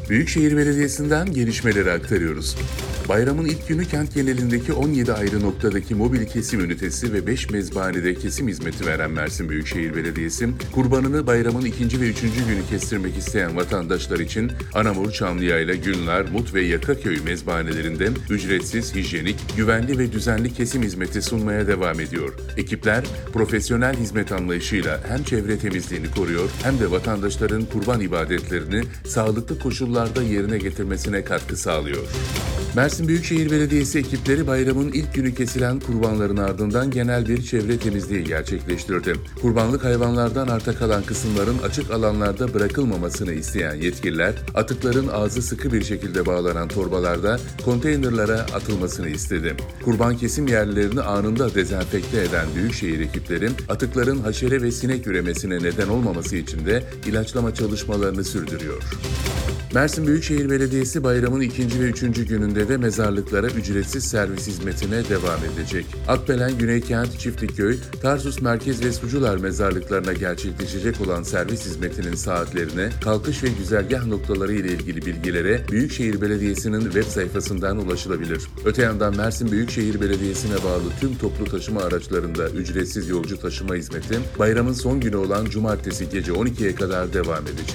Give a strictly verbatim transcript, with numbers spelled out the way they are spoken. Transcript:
Büyükşehir Belediyesi'nden gelişmeleri aktarıyoruz. Bayramın ilk günü kent genelindeki on yedi ayrı noktadaki mobil kesim ünitesi ve beş mezbahanede kesim hizmeti veren Mersin Büyükşehir Belediyesi, kurbanını bayramın ikinci ve üçüncü günü kestirmek isteyen vatandaşlar için Anamur, Çamlıyayla, Gülnar, Mut ve Yakaköy mezbahanelerinde ücretsiz, hijyenik, güvenli ve düzenli kesim hizmeti sunmaya devam ediyor. Ekipler profesyonel hizmet anlayışıyla hem çevre temizliğini koruyor hem de vatandaşların kurban ibadetlerini sağlıklı koşullarda yerine getirmesine katkı sağlıyor. Mersin Büyükşehir Belediyesi ekipleri bayramın ilk günü kesilen kurbanların ardından genel bir çevre temizliği gerçekleştirdi. Kurbanlık hayvanlardan arta kalan kısımların açık alanlarda bırakılmamasını isteyen yetkililer, atıkların ağzı sıkı bir şekilde bağlanan torbalarda konteynerlara atılmasını istedi. Kurban kesim yerlerini anında dezenfekte eden Büyükşehir ekipleri, atıkların haşere ve sinek üremesine neden olmaması için de ilaçlama çalışmalarını sürdürüyor. Mersin Büyükşehir Belediyesi bayramın ikinci ve üçüncü gününde de mezarlıklara ücretsiz servis hizmetine devam edecek. Akbelen, Güneykent, Çiftlikköy, Tarsus Merkez ve Sucular mezarlıklarına gerçekleşecek olan servis hizmetinin saatlerine, kalkış ve güzergah noktaları ile ilgili bilgilere Büyükşehir Belediyesi'nin web sayfasından ulaşılabilir. Öte yandan Mersin Büyükşehir Belediyesi'ne bağlı tüm toplu taşıma araçlarında ücretsiz yolcu taşıma hizmeti bayramın son günü olan cumartesi gece on ikiye kadar devam edecek.